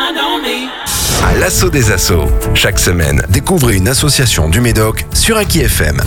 À l'assaut des assos. Chaque semaine, découvrez une association du Médoc sur Aki FM.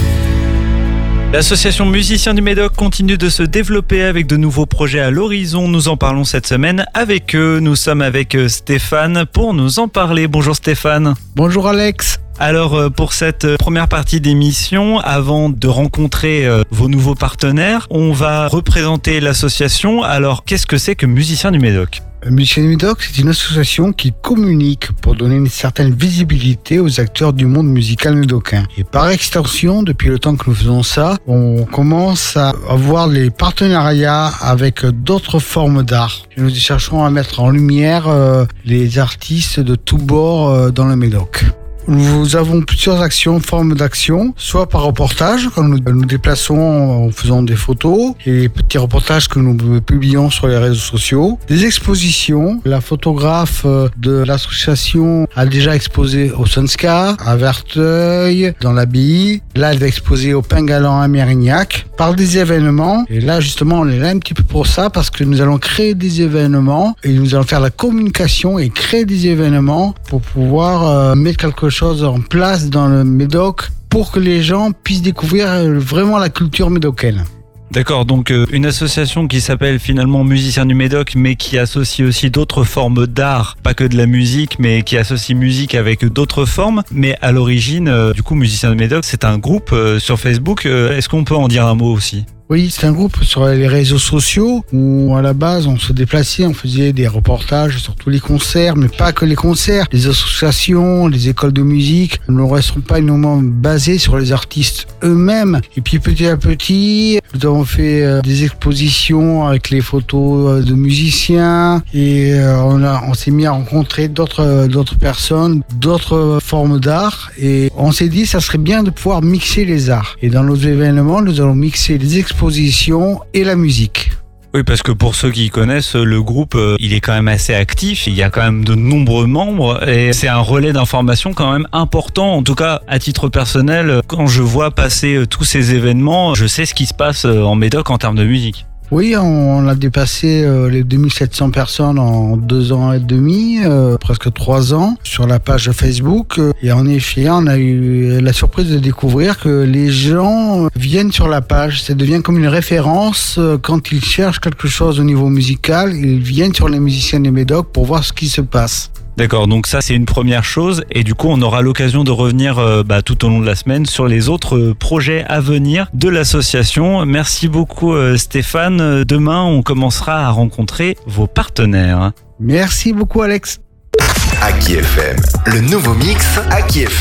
L'association Musiciens du Médoc continue de se développer avec de nouveaux projets à l'horizon. Nous en parlons cette semaine avec eux. Nous sommes avec Stéphane pour nous en parler. Bonjour Stéphane. Bonjour Alex. Alors pour cette première partie d'émission, avant de rencontrer vos nouveaux partenaires, on va représenter l'association. Alors qu'est-ce que c'est que Musiciens du Médoc ? Musiciens du Médoc, c'est une association qui communique pour donner une certaine visibilité aux acteurs du monde musical médocain. Et par extension, depuis le temps que nous faisons ça, on commence à avoir des partenariats avec d'autres formes d'art. Nous cherchons à mettre en lumière les artistes de tous bords dans le Médoc. Nous avons plusieurs formes d'actions, soit par reportage, quand nous déplaçons en faisant des photos, et les petits reportages que nous publions sur les réseaux sociaux, des expositions. La photographe de l'association a déjà exposé au Sunska, à Verteuil, dans l'Abbaye. Là, elle va exposer au Pain Galant à Mérignac, par des événements. Et là, justement, on est là un petit peu pour ça, parce que nous allons créer des événements, et nous allons faire la communication et créer des événements pour pouvoir mettre quelque chose en place dans le Médoc pour que les gens puissent découvrir vraiment la culture médocaine. D'accord, donc une association qui s'appelle finalement Musiciens du Médoc, mais qui associe aussi d'autres formes d'art, pas que de la musique, mais qui associe musique avec d'autres formes. Mais à l'origine, du coup, Musiciens du Médoc, c'est un groupe sur Facebook. Est-ce qu'on peut en dire un mot aussi ? Oui, c'est un groupe sur les réseaux sociaux où à la base on se déplaçait, on faisait des reportages sur tous les concerts, mais pas que les concerts. Les associations, les écoles de musique ne resteront pas uniquement basées sur les artistes eux-mêmes. Et puis petit à petit, nous avons fait des expositions avec les photos de musiciens et on s'est mis à rencontrer d'autres personnes, d'autres formes d'art et on s'est dit ça serait bien de pouvoir mixer les arts. Et dans nos événements, nous allons mixer les expositions et la musique. Oui, parce que pour ceux qui connaissent, le groupe, il est quand même assez actif. Il y a quand même de nombreux membres et c'est un relais d'information quand même important. En tout cas, à titre personnel, quand je vois passer tous ces événements, je sais ce qui se passe en Médoc en termes de musique. Oui, on a dépassé les 2700 personnes en 2 ans et demi, presque 3 ans, sur la page Facebook. Et en effet, on a eu la surprise de découvrir que les gens viennent sur la page. Ça devient comme une référence. Quand ils cherchent quelque chose au niveau musical, ils viennent sur les musiciens des Médoc pour voir ce qui se passe. D'accord, donc ça c'est une première chose et du coup on aura l'occasion de revenir tout au long de la semaine sur les autres projets à venir de l'association. Merci beaucoup Stéphane. Demain on commencera à rencontrer vos partenaires. Merci beaucoup Alex. Aki FM, le nouveau mix Aki FM.